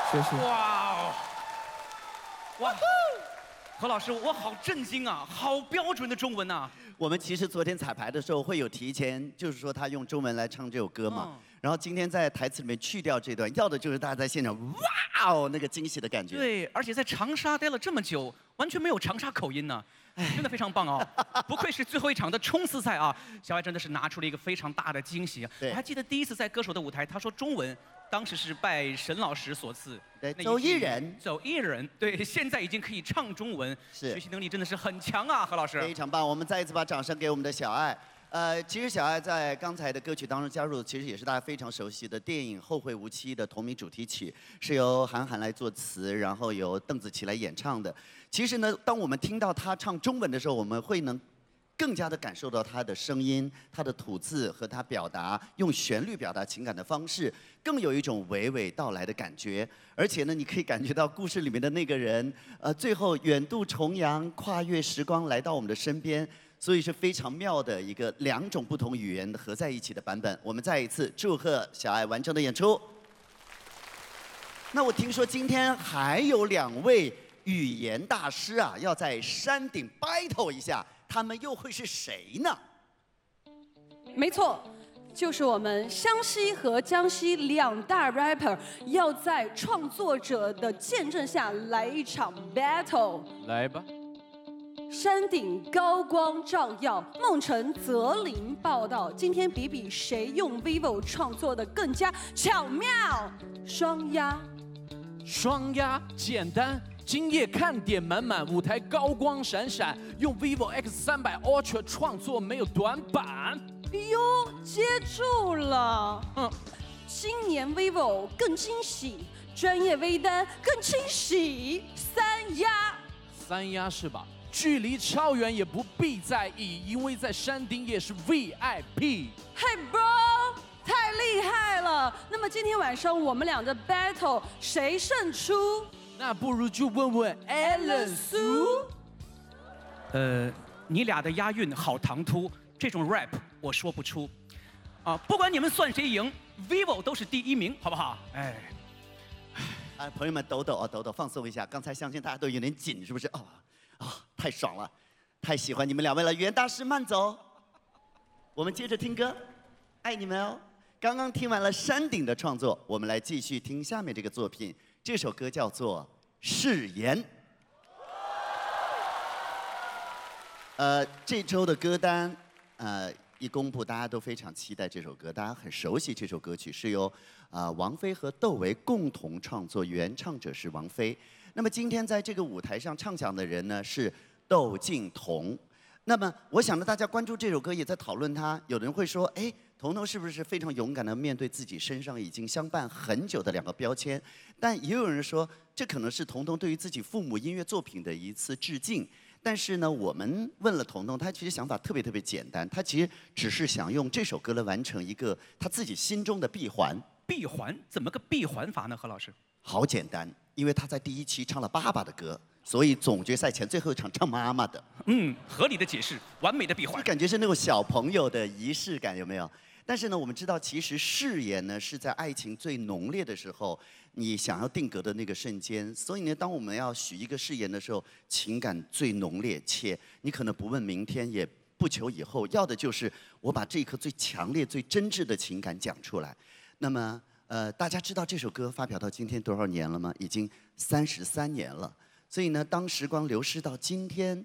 谢谢。 哇，哇，何老师，我好震惊啊，好标准的中文呐！ 我们其实昨天彩排的时候会有提前，就是说他用中文来唱这首歌嘛。然后今天在台词里面去掉这段，要的就是大家在现场哇哦那个惊喜的感觉。 对，而且在长沙待了这么久，完全没有长沙口音呢。真的非常棒啊！不愧是最后一场的冲刺赛啊！小艾真的是拿出了一个非常大的惊喜。我还记得第一次在歌手的舞台，他说中文，当时是拜沈老师所赐。 对，走艺人， 走艺人。对，现在已经可以唱中文，学习能力真的是很强啊，何老师。 非常棒，我们再一次把掌声给我们的小艾。其实小艾在刚才的歌曲当中加入，其实也是大家非常熟悉的电影《后会无期》的同名主题曲，是由韩寒来作词，然后由邓紫棋来演唱的。其实呢，当我们听到他唱中文的时候，我们会能更加的感受到他的声音、他的吐字和他表达用旋律表达情感的方式，更有一种娓娓道来的感觉。而且呢，你可以感觉到故事里面的那个人，最后远渡重洋，跨越时光来到我们的身边。所以是非常妙的一个两种不同语言合在一起的版本。我们再一次祝贺小艾完成的演出。那我听说今天还有2位语言大师啊，要在山顶 battle 一下，他们又会是谁呢？ 没错，就是我们湘西和江西2大 rapper 要在创作者的见证下来一场 battle。 来吧。 山顶高光照耀，梦辰泽林报道。今天比比谁用 vivo 创作的更加巧妙。双押， 双押简单，今夜看点满满，舞台高光闪闪，用 vivo X300 Ultra 创作没有短板。 哟，接住了。今年 vivo 更惊喜，专业微单更清晰。3押， 三押是吧？距离超远也不必在意，因为在山顶也是 VIP。 Hey bro， 太厉害了！那么今天晚上我们俩的 battle 谁胜出？ 那不如就问问 Alan 苏。 你俩的押韵好唐突，这种 rap 我说不出。不管你们算谁赢 ，vivo 都是第1名，好不好？哎， 朋友们抖抖啊，抖抖，放松一下。刚才相信大家都有点紧，是不是？太爽了，太喜欢你们2位了。语言大师慢走，我们接着听歌，爱你们哦。刚刚听完了山顶的创作，我们来继续听下面这个作品。这首歌叫做《誓言》。这周的歌单，一公布，大家都非常期待这首歌，大家很熟悉这首歌曲，是由王菲和窦唯共同创作，原唱者是王菲。那么今天在这个舞台上唱响的人呢是窦靖童。那么我想呢，大家关注这首歌，也在讨论他。有人会说，哎，童童是不是非常勇敢的面对自己身上已经相伴很久的2个标签？但也有人说，这可能是童童对于自己父母音乐作品的一次致敬。但是呢，我们问了童童，他其实想法特别简单，他其实只是想用这首歌来完成一个他自己心中的闭环。 闭环？怎么个闭环法呢？何老师？ 好简单，因为他在第1期唱了爸爸的歌，所以总决赛前最后一场唱妈妈的。 合理的解释，完美的闭环。 感觉是那种小朋友的仪式感，有没有？但是呢，我们知道，其实誓言呢是在爱情最浓烈的时候，你想要定格的那个瞬间。所以呢，当我们要许一个誓言的时候，情感最浓烈，且你可能不问明天，也不求以后，要的就是我把这一颗最强烈、最真挚的情感讲出来。那么，大家知道这首歌发表到今天多少年了吗？已经33年了。所以呢，当时光流逝到今天，